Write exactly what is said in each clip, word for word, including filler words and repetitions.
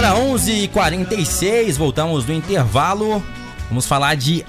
Agora onze e quarenta e seis, voltamos do intervalo. Vamos falar de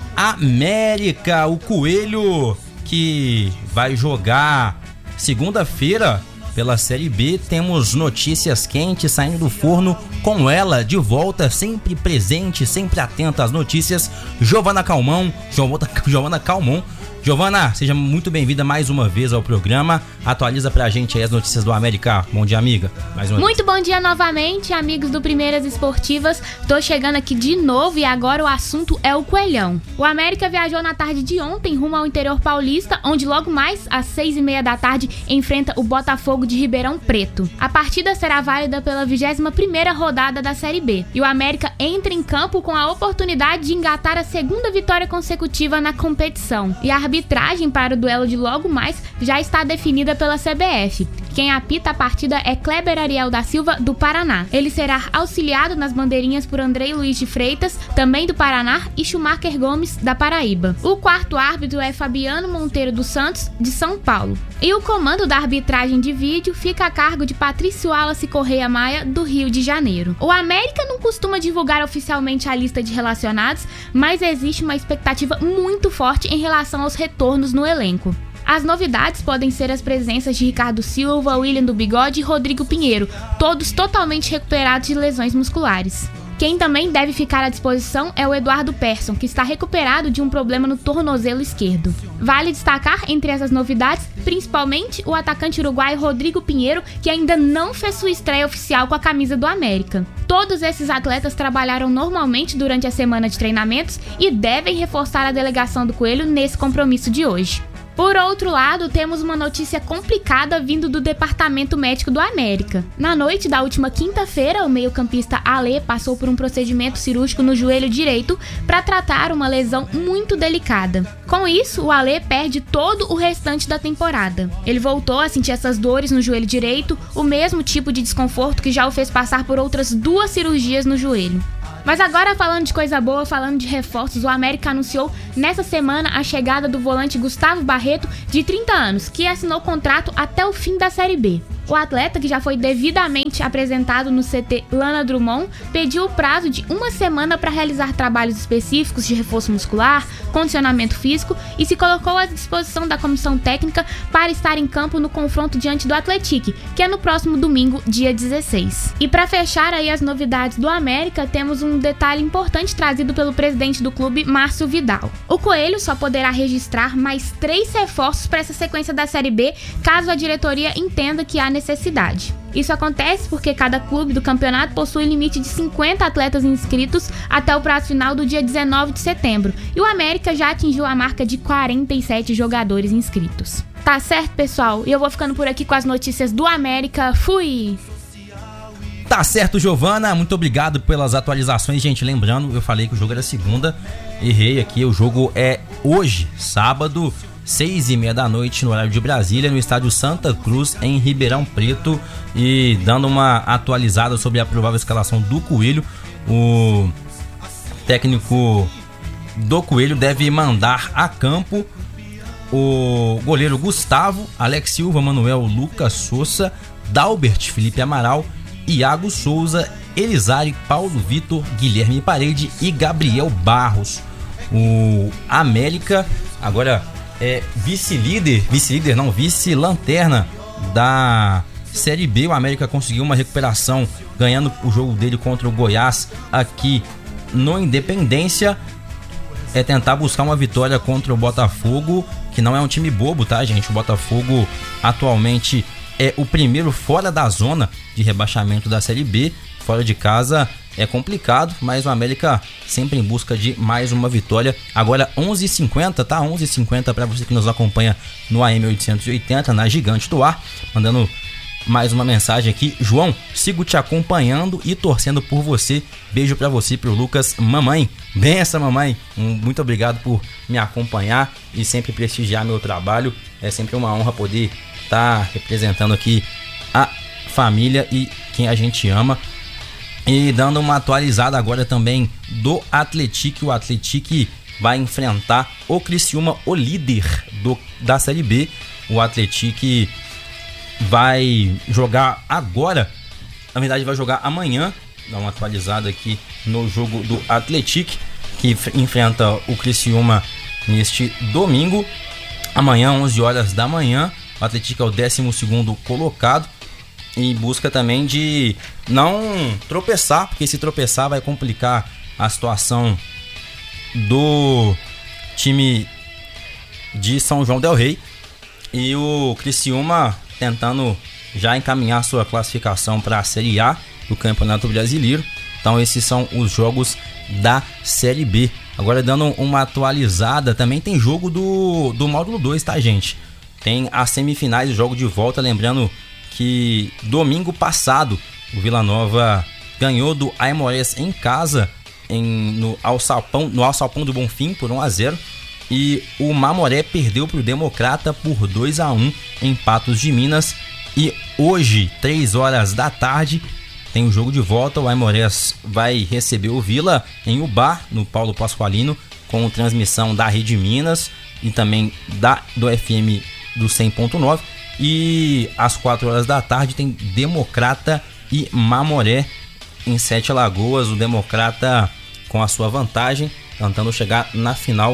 América, o Coelho que vai jogar segunda-feira pela Série B. Temos notícias quentes saindo do forno com ela de volta, sempre presente, sempre atenta às notícias. Giovana Calmon, Giovana Calmon. Giovana, seja muito bem-vinda mais uma vez ao programa. Atualiza pra gente aí as notícias do América. Bom dia, amiga. Mais uma muito vez. Bom dia novamente, amigos do Primeiras Esportivas. Tô chegando aqui de novo e agora o assunto é o Coelhão. O América viajou na tarde de ontem rumo ao interior paulista, onde logo mais às seis e meia da tarde enfrenta o Botafogo de Ribeirão Preto. A partida será válida pela vigésima primeira rodada da Série B. E o América entra em campo com a oportunidade de engatar a segunda vitória consecutiva na competição. E a arbitragem para o duelo de logo mais já está definida pela C B F. Quem apita a partida é Kleber Ariel da Silva, do Paraná. Ele será auxiliado nas bandeirinhas por Andrei Luiz de Freitas, também do Paraná, e Schumacher Gomes, da Paraíba. O quarto árbitro é Fabiano Monteiro dos Santos, de São Paulo. E o comando da arbitragem de vídeo fica a cargo de Patrício Wallace Correia Maia, do Rio de Janeiro. O América não costuma divulgar oficialmente a lista de relacionados, mas existe uma expectativa muito forte em relação aos retornos no elenco. As novidades podem ser as presenças de Ricardo Silva, William do Bigode e Rodrigo Pinheiro, todos totalmente recuperados de lesões musculares. Quem também deve ficar à disposição é o Eduardo Persson, que está recuperado de um problema no tornozelo esquerdo. Vale destacar entre essas novidades, principalmente o atacante uruguaio Rodrigo Pinheiro, que ainda não fez sua estreia oficial com a camisa do América. Todos esses atletas trabalharam normalmente durante a semana de treinamentos e devem reforçar a delegação do Coelho nesse compromisso de hoje. Por outro lado, temos uma notícia complicada vindo do Departamento Médico do América. Na noite da última quinta-feira, o meio-campista Alê passou por um procedimento cirúrgico no joelho direito para tratar uma lesão muito delicada. Com isso, o Alê perde todo o restante da temporada. Ele voltou a sentir essas dores no joelho direito, o mesmo tipo de desconforto que já o fez passar por outras duas cirurgias no joelho. Mas agora, falando de coisa boa, falando de reforços, o América anunciou nessa semana a chegada do volante Gustavo Barreto, de trinta anos, que assinou contrato até o fim da Série B. O atleta, que já foi devidamente apresentado no C T Lana Drummond, pediu o prazo de uma semana para realizar trabalhos específicos de reforço muscular, condicionamento físico e se colocou à disposição da comissão técnica para estar em campo no confronto diante do Atlético, que é no próximo domingo, dia dezesseis. E para fechar aí as novidades do América, temos um detalhe importante trazido pelo presidente do clube, Márcio Vidal. O Coelho só poderá registrar mais três reforços para essa sequência da Série B, caso a diretoria entenda que há necessidade. Isso acontece porque cada clube do campeonato possui limite de cinquenta atletas inscritos até o prazo final do dia dezenove de setembro, e o América já atingiu a marca de quarenta e sete jogadores inscritos. Tá certo, pessoal? E eu vou ficando por aqui com as notícias do América. Fui! Tá certo, Giovana, muito obrigado pelas atualizações, gente. Lembrando, eu falei que o jogo era segunda, errei aqui, o jogo é hoje, sábado, seis e meia da noite, no horário de Brasília, no estádio Santa Cruz, em Ribeirão Preto. E dando uma atualizada sobre a provável escalação do Coelho, o técnico do Coelho deve mandar a campo o goleiro Gustavo, Alex Silva, Manuel, Lucas Souza, Dalbert, Felipe Amaral, Iago Souza, Elizari, Paulo Vitor, Guilherme Parede e Gabriel Barros. O América agora é vice-líder, vice-líder não, vice-lanterna da Série B. O América conseguiu uma recuperação ganhando o jogo dele contra o Goiás aqui no Independência. É tentar buscar uma vitória contra o Botafogo, que não é um time bobo, tá, gente? O Botafogo atualmente é o primeiro fora da zona de rebaixamento da Série B. Fora de casa é complicado, mas o América sempre em busca de mais uma vitória. Agora onze e cinquenta, tá? onze e cinquenta para você que nos acompanha no A M oitocentos e oitenta, na Gigante do Ar. Mandando mais uma mensagem aqui. João, sigo te acompanhando e torcendo por você. Beijo para você, pro Lucas. Mamãe, benção, mamãe. Muito obrigado por me acompanhar e sempre prestigiar meu trabalho. É sempre uma honra poder estar tá representando aqui a família e quem a gente ama. E dando uma atualizada agora também do Atlético. O Atlético vai enfrentar o Criciúma, o líder do, da Série B. O Atlético vai jogar agora, na verdade vai jogar amanhã dar uma atualizada aqui no jogo do Atlético, que enfrenta o Criciúma neste domingo. Amanhã, onze horas da manhã, o Atlético é o décimo segundo colocado, em busca também de não tropeçar, porque se tropeçar vai complicar a situação do time de São João del Rei. E o Criciúma tentando já encaminhar sua classificação para a Série A do Campeonato Brasileiro. Então esses são os jogos da Série B. Agora dando uma atualizada, também tem jogo do, do módulo dois, tá, gente? Tem as semifinais, o jogo de volta, lembrando que domingo passado o Vila Nova ganhou do Aimorés em casa em, no, Alçapão, no Alçapão do Bonfim por um a zero, e o Mamoré perdeu para o Democrata por dois a um em Patos de Minas. E hoje, três horas da tarde, tem o jogo de volta. O Aimorés vai receber o Vila em Ubá, no Paulo Pasqualino, com transmissão da Rede Minas e também da, do F M do cem ponto nove. E às quatro horas da tarde tem Democrata e Mamoré em Sete Lagoas. O Democrata com a sua vantagem, tentando chegar na final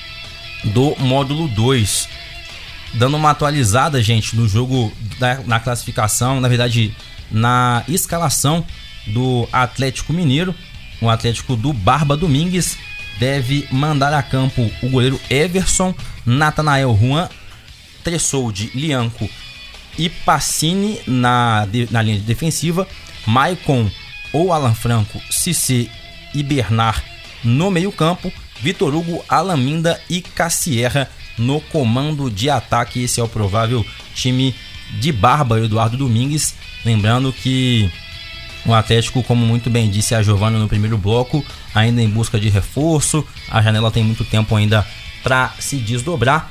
do módulo dois. Dando uma atualizada, gente, no jogo, da, na classificação, na verdade, na escalação do Atlético Mineiro. O Atlético do Barba Domingues deve mandar a campo o goleiro Everson, Natanael Juan, Tressoldi, Lianco e Pacini na, na linha defensiva, Maicon ou Alan Franco, Cissé e Bernard no meio campo, Vitor Hugo, Alaminda e Cassierra no comando de ataque. Esse é o provável time de Barba, Eduardo Domingues. Lembrando que o Atlético, como muito bem disse a Giovana no primeiro bloco, ainda em busca de reforço, a janela tem muito tempo ainda para se desdobrar.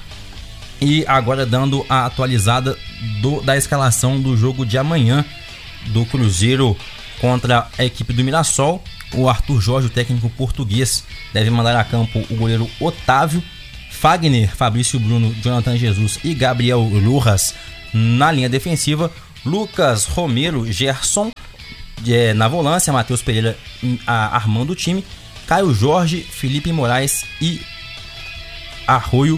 E agora dando a atualizada do, da escalação do jogo de amanhã do Cruzeiro contra a equipe do Mirassol. O Arthur Jorge, o técnico português, deve mandar a campo o goleiro Otávio, Fagner, Fabrício Bruno, Jonathan Jesus e Gabriel Rojas na linha defensiva, Lucas Romero, Gerson é, na volância, Matheus Pereira a, armando o time, Caio Jorge, Felipe Moraes e Arroio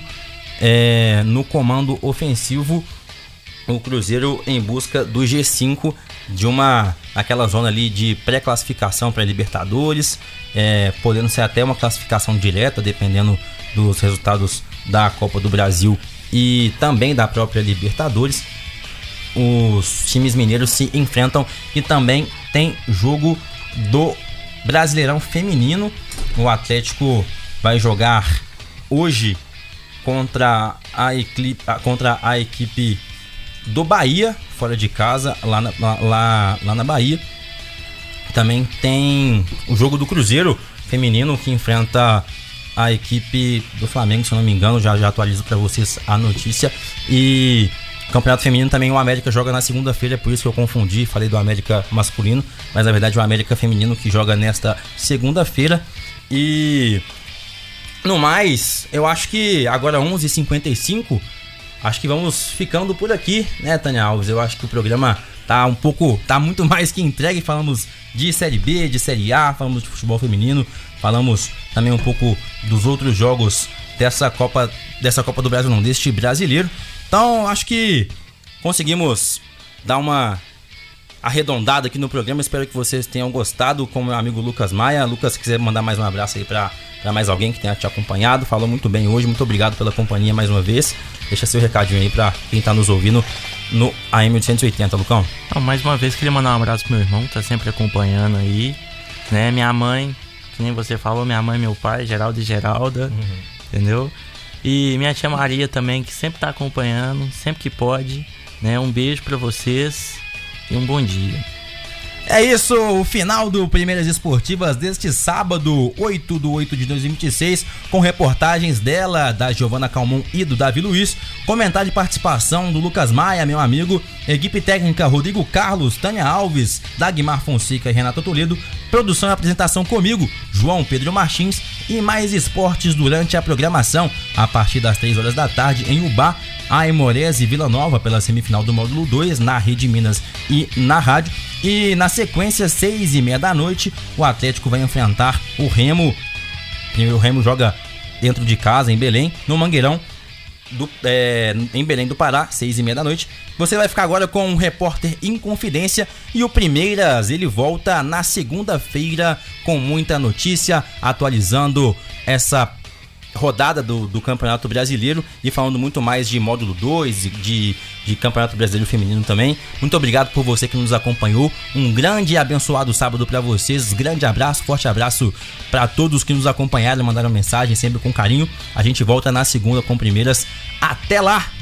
É, no comando ofensivo. O Cruzeiro em busca do G cinco, de uma aquela zona ali de pré-classificação para Libertadores, é, podendo ser até uma classificação direta, dependendo dos resultados da Copa do Brasil e também da própria Libertadores. Os times mineiros se enfrentam e também tem jogo do Brasileirão Feminino. O Atlético vai jogar hoje contra a, equipe, contra a equipe do Bahia, fora de casa, lá na, lá, lá na Bahia. Também tem o jogo do Cruzeiro feminino, que enfrenta a equipe do Flamengo, se eu não me engano. Já, já atualizo para vocês a notícia. E Campeonato Feminino também, o América joga na segunda-feira, por isso que eu confundi, falei do América masculino, mas na verdade o América feminino que joga nesta segunda-feira. E no mais, eu acho que agora onze e cinquenta e cinco, acho que vamos ficando por aqui, né, Tânia Alves? Eu acho que o programa tá um pouco, tá muito mais que entregue. Falamos de Série B, de Série A, falamos de futebol feminino, falamos também um pouco dos outros jogos dessa Copa, dessa Copa do Brasil, não, deste brasileiro. Então, acho que conseguimos dar uma arredondada aqui no programa. Espero que vocês tenham gostado, com o meu amigo Lucas Maia. Lucas, se quiser mandar mais um abraço aí para para mais alguém que tenha te acompanhado, falou muito bem hoje, muito obrigado pela companhia mais uma vez. Deixa seu recadinho aí para quem tá nos ouvindo no A M oitocentos e oitenta, Lucão. Não, mais uma vez queria mandar um abraço pro meu irmão, que tá sempre acompanhando aí, né, minha mãe, que nem você falou, minha mãe e meu pai, Geraldo e Geralda, uhum. Entendeu? E minha tia Maria também, que sempre tá acompanhando, sempre que pode, né, um beijo para vocês e um bom dia. É isso, o final do Primeiras Esportivas deste sábado, oito de oito de dois mil e vinte e seis, com reportagens dela, da Giovana Calmon e do Davi Luiz, comentário de participação do Lucas Maia, meu amigo, equipe técnica Rodrigo Carlos, Tânia Alves, Dagmar Fonseca e Renata Toledo, produção e apresentação comigo, João Pedro Martins, e mais esportes durante a programação, a partir das três horas da tarde em Ubá, Aimorés e Vila Nova pela semifinal do módulo dois, na Rede Minas e na rádio. E na sequência, seis e meia da noite, o Atlético vai enfrentar o Remo. E o Remo joga dentro de casa, em Belém, no Mangueirão, do, é, em Belém do Pará, seis e meia da noite. Você vai ficar agora com o Repórter em Confidência. E o Primeiras, ele volta na segunda-feira com muita notícia, atualizando essa rodada do, do Campeonato Brasileiro e falando muito mais de módulo dois, de, de Campeonato Brasileiro Feminino também. Muito obrigado por você que nos acompanhou. Um grande e abençoado sábado para vocês. Grande abraço, forte abraço para todos que nos acompanharam, mandaram mensagem sempre com carinho. A gente volta na segunda com Primeiras. Até lá!